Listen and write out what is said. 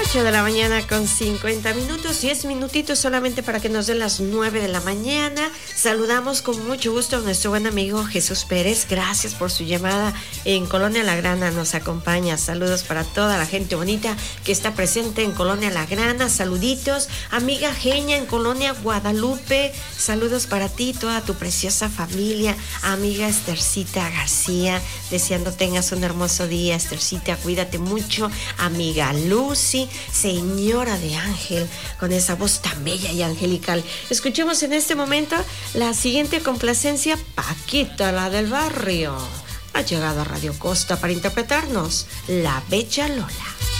8 de la mañana con 50 minutos, 10 minutitos solamente para que nos den las 9 de la mañana. Saludamos con mucho gusto a nuestro buen amigo Jesús Pérez. Gracias por su llamada. En Colonia La Grana nos acompaña. Saludos para toda la gente bonita que está presente en Colonia La Grana. Saluditos. Amiga Genia en Colonia Guadalupe. Saludos para ti, toda tu preciosa familia. Amiga Estercita García. Deseando tengas un hermoso día, Estercita. Cuídate mucho. Amiga Lucy, señora de Ángel, con esa voz tan bella y angelical. Escuchemos en este momento la siguiente complacencia. Paquita, la del barrio, ha llegado a Radio Costa para interpretarnos La Bella Lola.